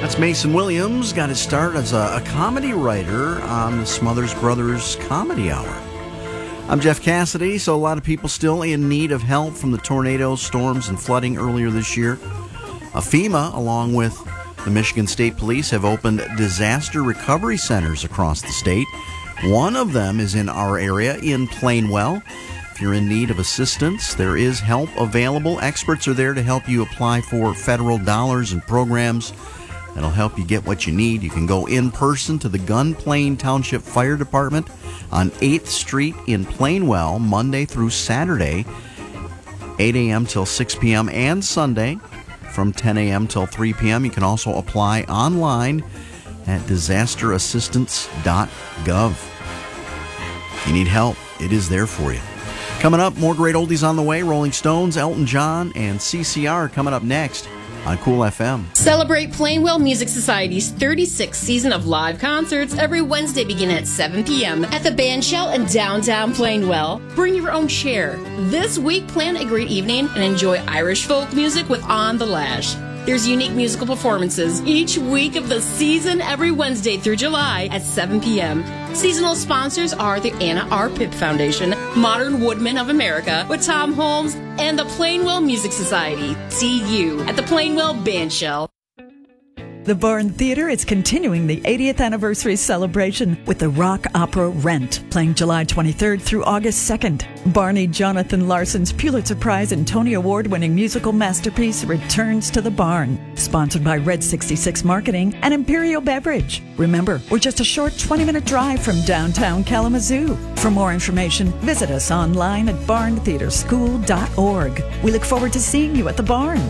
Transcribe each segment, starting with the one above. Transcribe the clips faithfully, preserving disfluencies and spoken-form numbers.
That's Mason Williams. Got his start as a, a comedy writer on the Smothers Brothers Comedy Hour. I'm Jeff Cassidy. So a lot of people still in need of help from the tornadoes, storms, and flooding earlier this year. Uh, FEMA, along with the Michigan State Police, have opened disaster recovery centers across the state. One of them is in our area in Plainwell. If you're in need of assistance, there is help available. Experts are there to help you apply for federal dollars and programs that'll help you get what you need. You can go in person to the Gun Plain Township Fire Department on eighth Street in Plainwell, Monday through Saturday, eight a.m. till six p.m., and Sunday from ten a.m. till three p.m. You can also apply online at disaster assistance dot gov. If you need help, it is there for you. Coming up, more great oldies on the way. Rolling Stones, Elton John, and C C R coming up next on Cool F M. Celebrate Plainwell Music Society's thirty-sixth season of live concerts every Wednesday beginning at seven p.m. at the Bandshell in downtown Plainwell. Bring your own chair. This week, plan a great evening and enjoy Irish folk music with On the Lash. There's unique musical performances each week of the season every Wednesday through July at seven p.m. Seasonal sponsors are the Anna R. Pipp Foundation, Modern Woodmen of America with Tom Holmes, and the Plainwell Music Society. See you at the Plainwell Bandshell. The Barn Theater is continuing the eightieth anniversary celebration with the rock opera Rent, playing July twenty-third through August second. Barney Jonathan Larson's Pulitzer Prize and Tony Award-winning musical masterpiece returns to the Barn. Sponsored by Red sixty-six Marketing and Imperial Beverage. Remember, we're just a short twenty-minute drive from downtown Kalamazoo. For more information, visit us online at barn theater school dot org. We look forward to seeing you at the Barn.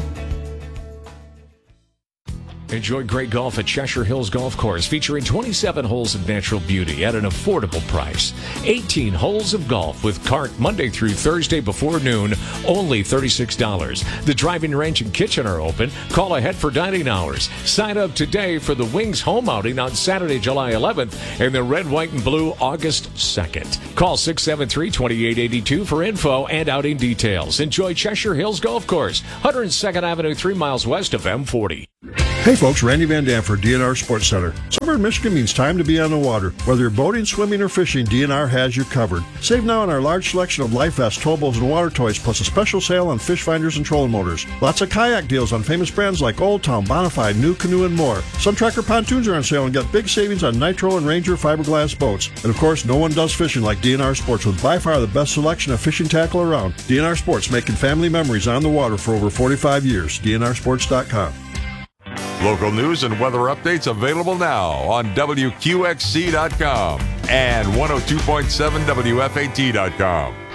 Enjoy great golf at Cheshire Hills Golf Course, featuring twenty-seven holes of natural beauty at an affordable price. eighteen holes of golf with cart Monday through Thursday before noon, only thirty-six dollars. The driving range and kitchen are open. Call ahead for dining hours. Sign up today for the Wings home outing on Saturday, July eleventh, and the Red, White, and Blue August second. Call six seven three, two eight eight two for info and outing details. Enjoy Cheshire Hills Golf Course, one hundred second Avenue, three miles west of M forty. Hey folks, Randy Van Dam for D N R Sports Center. Summer in Michigan means time to be on the water. Whether you're boating, swimming, or fishing, D N R has you covered. Save now on our large selection of life vests, towables, and water toys, plus a special sale on fish finders and trolling motors. Lots of kayak deals on famous brands like Old Town, Bonafide, New Canoe, and more. Sun Tracker pontoons are on sale and get big savings on Nitro and Ranger fiberglass boats. And of course, no one does fishing like D N R Sports, with by far the best selection of fishing tackle around. D N R Sports, making family memories on the water for over forty-five years. D N R sports dot com. Local news and weather updates available now on W Q X C dot com and one oh two point seven W F A T dot com.